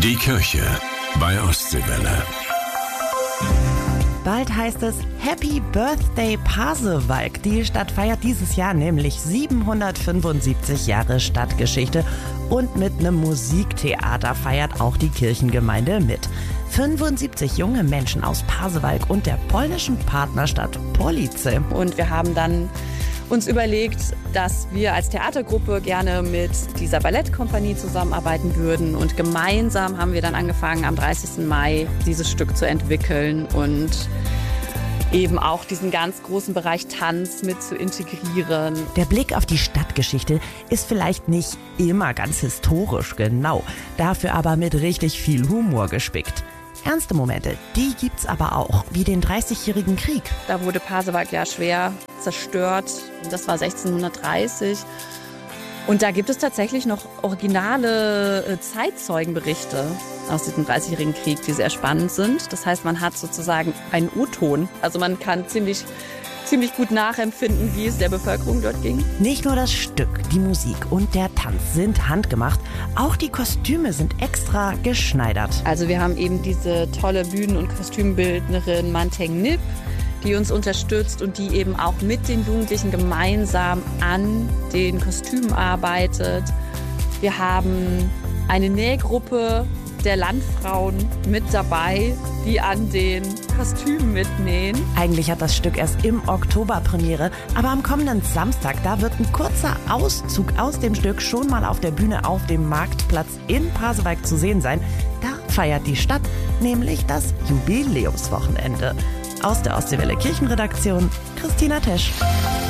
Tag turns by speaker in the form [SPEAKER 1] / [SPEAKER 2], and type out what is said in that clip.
[SPEAKER 1] Die Kirche bei Ostseewelle.
[SPEAKER 2] Bald heißt es Happy Birthday Pasewalk. Die Stadt feiert dieses Jahr nämlich 775 Jahre Stadtgeschichte und mit einem Musiktheater feiert auch die Kirchengemeinde mit. 75 junge Menschen aus Pasewalk und der polnischen Partnerstadt Police.
[SPEAKER 3] Und wir haben dann uns überlegt, dass wir als Theatergruppe gerne mit dieser Ballettkompanie zusammenarbeiten würden. Und gemeinsam haben wir dann angefangen, am 30. Mai dieses Stück zu entwickeln und eben auch diesen ganz großen Bereich Tanz mit zu integrieren.
[SPEAKER 2] Der Blick auf die Stadtgeschichte ist vielleicht nicht immer ganz historisch genau, dafür aber mit richtig viel Humor gespickt. Ernste Momente, die gibt's aber auch, wie den 30-jährigen Krieg.
[SPEAKER 3] Da wurde Pasewalk ja schwer zerstört. Das war 1630. Und da gibt es tatsächlich noch originale Zeitzeugenberichte aus diesem 30-jährigen Krieg, die sehr spannend sind. Das heißt, man hat sozusagen einen O-Ton. Also man kann ziemlich gut nachempfinden, wie es der Bevölkerung dort ging.
[SPEAKER 2] Nicht nur das Stück, die Musik und der Tanz sind handgemacht, auch die Kostüme sind extra geschneidert.
[SPEAKER 3] Also wir haben eben diese tolle Bühnen- und Kostümbildnerin Manteng Nip, die uns unterstützt und die eben auch mit den Jugendlichen gemeinsam an den Kostümen arbeitet. Wir haben eine Nähgruppe der Landfrauen mit dabei, die an den Kostümen mitnähen.
[SPEAKER 2] Eigentlich hat das Stück erst im Oktober Premiere, aber am kommenden Samstag, da wird ein kurzer Auszug aus dem Stück schon mal auf der Bühne auf dem Marktplatz in Pasewalk zu sehen sein. Da feiert die Stadt nämlich das Jubiläumswochenende. Aus der Ostseewelle Kirchenredaktion, Christina Tesch.